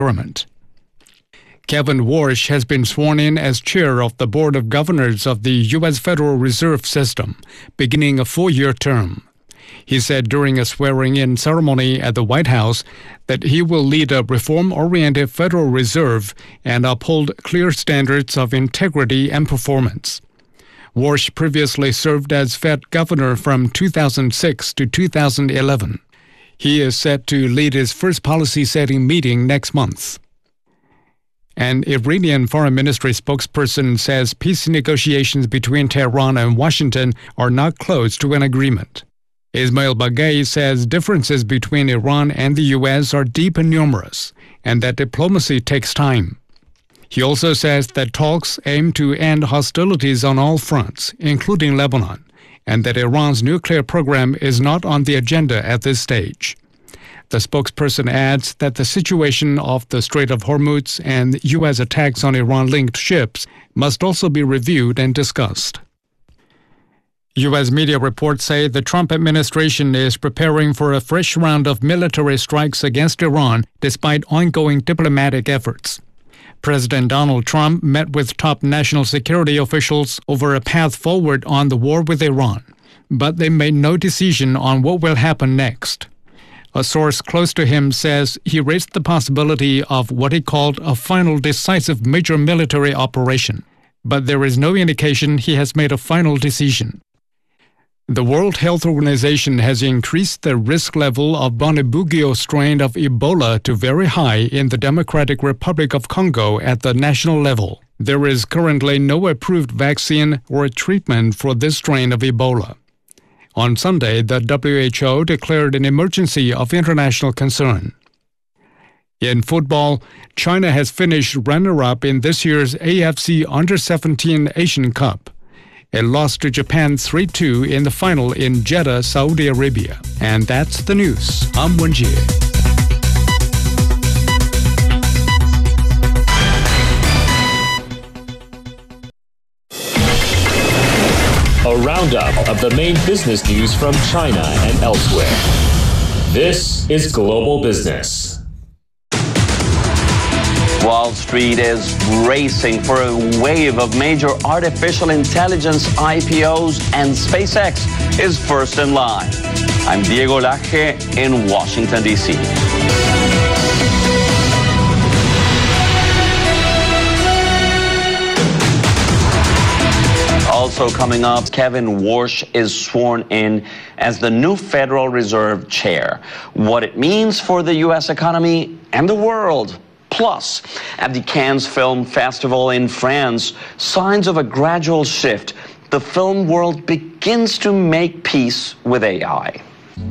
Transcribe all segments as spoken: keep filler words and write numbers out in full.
government. Kevin Warsh has been sworn in as chair of the Board of Governors of the U S Federal Reserve System, beginning a four-year term. He said during a swearing-in ceremony at the White House that he will lead a reform-oriented Federal Reserve and uphold clear standards of integrity and performance. Warsh previously served as Fed governor from two thousand six to two thousand eleven. He is set to lead his first policy-setting meeting next month. An Iranian foreign ministry spokesperson says peace negotiations between Tehran and Washington are not close to an agreement. Ismail Baghei says differences between Iran and the U S are deep and numerous, and that diplomacy takes time. He also says that talks aim to end hostilities on all fronts, including Lebanon, and that Iran's nuclear program is not on the agenda at this stage. The spokesperson adds that the situation off the Strait of Hormuz and U S attacks on Iran-linked ships must also be reviewed and discussed. U S media reports say the Trump administration is preparing for a fresh round of military strikes against Iran despite ongoing diplomatic efforts. President Donald Trump met with top national security officials over a path forward on the war with Iran, but they made no decision on what will happen next. A source close to him says he raised the possibility of what he called a final decisive major military operation, but there is no indication he has made a final decision. The World Health Organization has increased the risk level of Bundibugyo strain of Ebola to very high in the Democratic Republic of Congo at the national level. There is currently no approved vaccine or treatment for this strain of Ebola. On Sunday, the W H O declared an emergency of international concern. In football, China has finished runner-up in this year's A F C Under seventeen Asian Cup. It lost to Japan three two in the final in Jeddah, Saudi Arabia. And that's the news. I'm Wenjie. A roundup of the main business news from China and elsewhere. This is Global Business. Wall Street is racing for a wave of major artificial intelligence I P Os, and SpaceX is first in line. I'm Diego Laje in Washington, D C Also coming up, Kevin Warsh is sworn in as the new Federal Reserve Chair. What it means for the U S economy and the world. Plus, at the Cannes Film Festival in France, signs of a gradual shift. The film world begins to make peace with A I.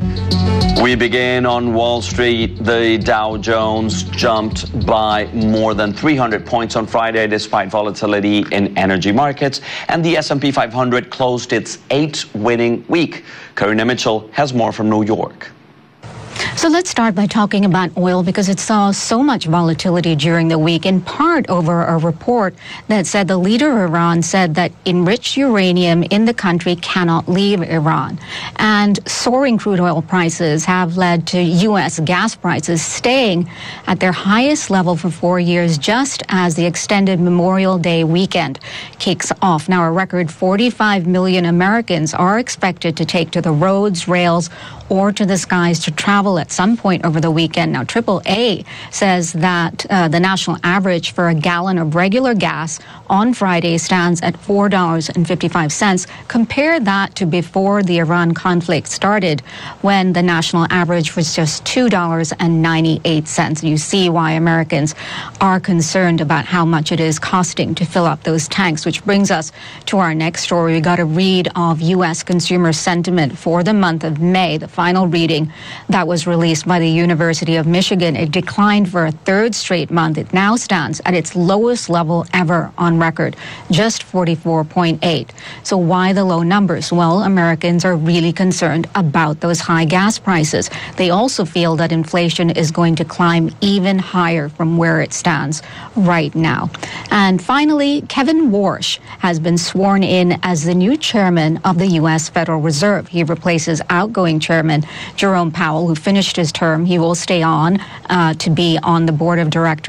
We begin on Wall Street. The Dow Jones jumped by more than three hundred points on Friday despite volatility in energy markets, and the S and P five hundred closed its eighth winning week. Karina Mitchell has more from New York. So let's start by talking about oil because it saw so much volatility during the week, in part over a report that said the leader of Iran said that enriched uranium in the country cannot leave Iran. And soaring crude oil prices have led to U S gas prices staying at their highest level for four years, just as the extended Memorial Day weekend kicks off. Now, a record forty-five million Americans are expected to take to the roads, rails, or to the skies to travel at some point over the weekend. Now, triple A says that uh, the national average for a gallon of regular gas on Friday stands at four dollars and fifty-five cents. Compare that to before the Iran conflict started, when the national average was just two dollars and ninety-eight cents. You see why Americans are concerned about how much it is costing to fill up those tanks, which brings us to our next story. We got a read of U S consumer sentiment for the month of May, the final reading that was released by the University of Michigan. It declined for a third straight month. It now stands at its lowest level ever on record, just forty-four point eight. So why the low numbers? Well, Americans are really concerned about those high gas prices. They also feel that inflation is going to climb even higher from where it stands right now. And finally, Kevin Warsh has been sworn in as the new chairman of the U S Federal Reserve. He replaces outgoing chairman chairman, Jerome Powell, who finished his term. He will stay on uh, to be on the board of directors